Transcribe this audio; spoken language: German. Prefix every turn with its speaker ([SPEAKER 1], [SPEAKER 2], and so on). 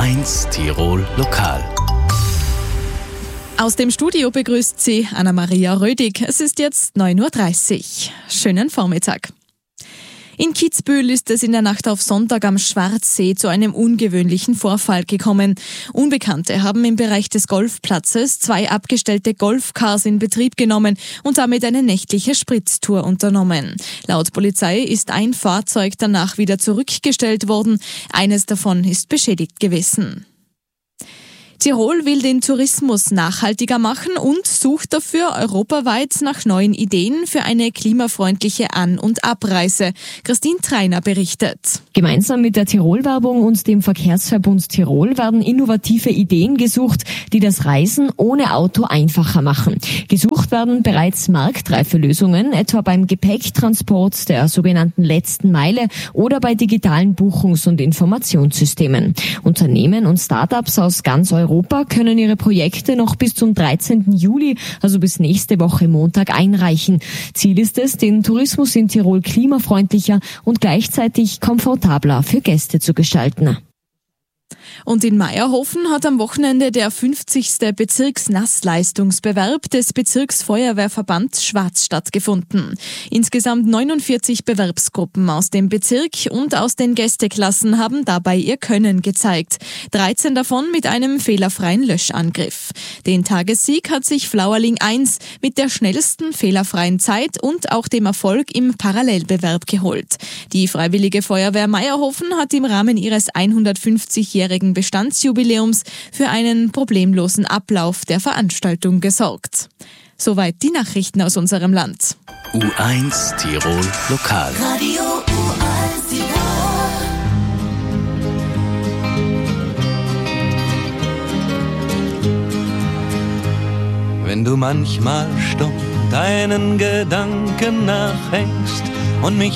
[SPEAKER 1] U1 Tirol Lokal.
[SPEAKER 2] Aus dem Studio begrüßt Sie Anna-Maria Rödig. Es ist jetzt 9.30 Uhr. Schönen Vormittag. In Kitzbühel ist es in der Nacht auf Sonntag am Schwarzsee zu einem ungewöhnlichen Vorfall gekommen. Unbekannte haben im Bereich des Golfplatzes 2 abgestellte Golfcars in Betrieb genommen und damit eine nächtliche Spritztour unternommen. Laut Polizei ist ein Fahrzeug danach wieder zurückgestellt worden. Eines davon ist beschädigt gewesen. Tirol will den Tourismus nachhaltiger machen und sucht dafür europaweit nach neuen Ideen für eine klimafreundliche An- und Abreise. Christine Treiner berichtet.
[SPEAKER 3] Gemeinsam mit der Tirol-Werbung und dem Verkehrsverbund Tirol werden innovative Ideen gesucht, die das Reisen ohne Auto einfacher machen. Gesucht werden bereits marktreife Lösungen, etwa beim Gepäcktransport der sogenannten letzten Meile oder bei digitalen Buchungs- und Informationssystemen. Unternehmen und Start-ups aus ganz Europa können ihre Projekte noch bis zum 13. Juli, also bis nächste Woche Montag, einreichen. Ziel ist es, den Tourismus in Tirol klimafreundlicher und gleichzeitig komfortabler für Gäste zu gestalten.
[SPEAKER 2] Und in Meierhofen hat am Wochenende der 50. Bezirksnassleistungsbewerb des Bezirksfeuerwehrverbands Schwarz stattgefunden. Insgesamt 49 Bewerbsgruppen aus dem Bezirk und aus den Gästeklassen haben dabei ihr Können gezeigt. 13 davon mit einem fehlerfreien Löschangriff. Den Tagessieg hat sich Flauerling 1 mit der schnellsten fehlerfreien Zeit und auch dem Erfolg im Parallelbewerb geholt. Die Freiwillige Feuerwehr Meierhofen hat im Rahmen ihres 150-jährigen Bestandsjubiläums für einen problemlosen Ablauf der Veranstaltung gesorgt. Soweit die Nachrichten aus unserem Land.
[SPEAKER 1] U1 Tirol Lokal.
[SPEAKER 4] Radio U1 Tirol.
[SPEAKER 5] Wenn du manchmal stumm deinen Gedanken nachhängst und mich